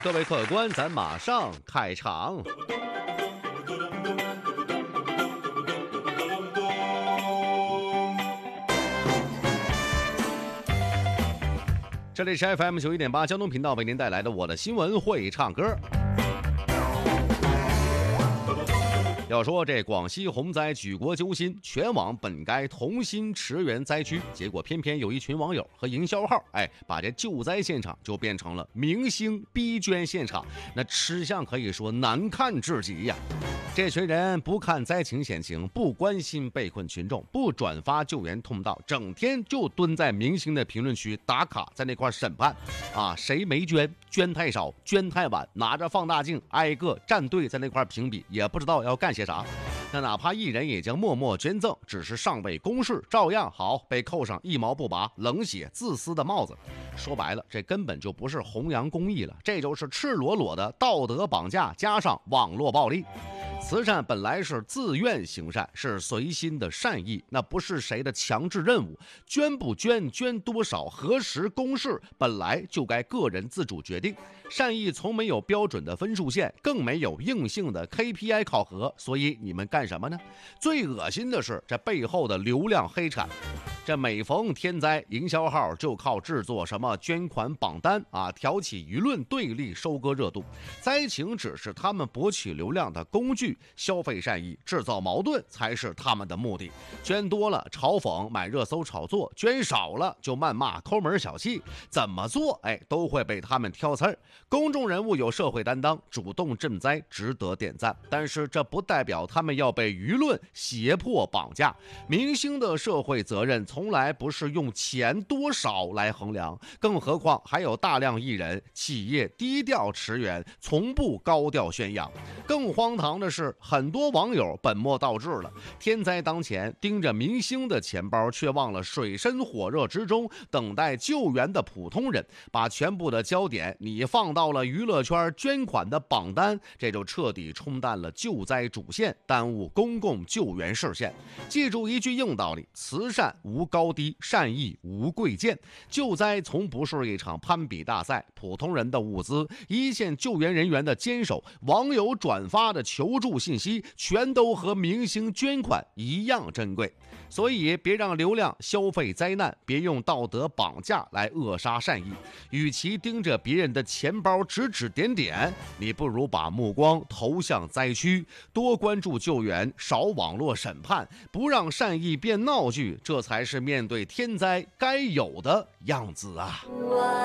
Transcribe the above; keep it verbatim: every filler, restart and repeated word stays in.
各位客官，咱马上开场。这里是 F M 九一点八交通频道为您带来的我的新闻会唱歌。要说这广西洪灾举国揪心，全网本该同心驰援灾区，结果偏偏有一群网友和营销号，哎，把这救灾现场就变成了明星逼捐现场，那吃相可以说难看至极呀。这群人不看灾情险情，不关心被困群众，不转发救援通道，整天就蹲在明星的评论区打卡，在那块审判啊，谁没捐，捐太少，捐太晚，拿着放大镜挨个站队在那块评比，也不知道要干些啥。那哪怕艺人已经默默捐赠，只是尚未公示，照样好被扣上一毛不拔、冷血自私的帽子。说白了，这根本就不是弘扬公益了，这就是赤裸裸的道德绑架加上网络暴力。慈善本来是自愿行善，是随心的善意，那不是谁的强制任务。捐不捐，捐多少，何时公示，本来就该个人自主决定。善意从没有标准的分数线，更没有硬性的 K P I 考核，所以你们干什么呢？最恶心的是这背后的流量黑产。这每逢天灾，营销号就靠制作什么捐款榜单啊，挑起舆论对立，收割热度。灾情只是他们博取流量的工具，消费善意，制造矛盾才是他们的目的。捐多了嘲讽买热搜炒作，捐少了就谩骂抠门小气，怎么做哎都会被他们挑刺儿。公众人物有社会担当，主动赈灾值得点赞，但是这不代表他们要被舆论胁迫绑架。明星的社会责任从来不是用钱多少来衡量，更何况还有大量艺人、企业低调驰援，从不高调宣扬。更荒唐的是，很多网友本末倒置了，天灾当前盯着明星的钱包，却忘了水深火热之中等待救援的普通人，把全部的焦点你放到了娱乐圈捐款的榜单，这就彻底冲淡了救灾主线，耽误公共救援视线。记住一句硬道理，慈善无高低，善意无贵贱。救灾从不是一场攀比大赛，普通人的物资，一线救援人员的坚守，网友转发的求助信息，全都和明星捐款一样珍贵。所以别让流量消费灾难，别用道德绑架来扼杀善意。与其盯着别人的钱包指指点点，你不如把目光投向灾区，多关注救援，少网络审判，不让善意变闹剧，这才是面对天灾该有的样子啊。